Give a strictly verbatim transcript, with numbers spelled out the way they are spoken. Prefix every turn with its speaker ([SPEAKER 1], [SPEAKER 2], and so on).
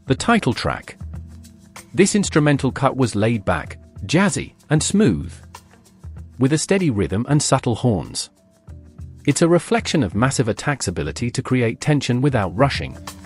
[SPEAKER 1] The title track. This instrumental cut was laid back, jazzy, and smooth, with a steady rhythm and subtle horns. It's a reflection of Massive Attack's ability to create tension without rushing.